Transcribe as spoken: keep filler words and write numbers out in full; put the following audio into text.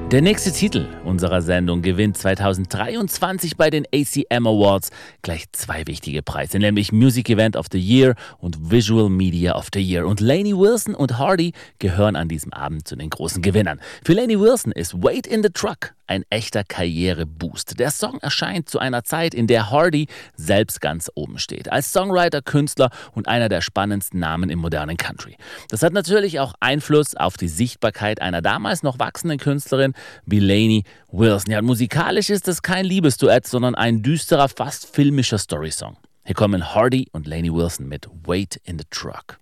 Der nächste Titel unserer Sendung gewinnt zweitausenddreiundzwanzig bei den A C M Awards gleich zwei wichtige Preise, nämlich Music Event of the Year und Visual Media of the Year. Und Lainey Wilson und Hardy gehören an diesem Abend zu den großen Gewinnern. Für Lainey Wilson ist Wait in the Truck ein echter Karriereboost. Der Song erscheint zu einer Zeit, in der Hardy selbst ganz oben steht. Als Songwriter, Künstler und einer der spannendsten Namen im modernen Country. Das hat natürlich auch Einfluss auf die Sichtbarkeit einer damals noch wachsenden Künstlerin wie Lainey Wilson. Ja, musikalisch ist es kein Liebesduett, sondern ein düsterer, fast filmischer Storysong. Hier kommen Hardy und Lainey Wilson mit Wait in the Truck.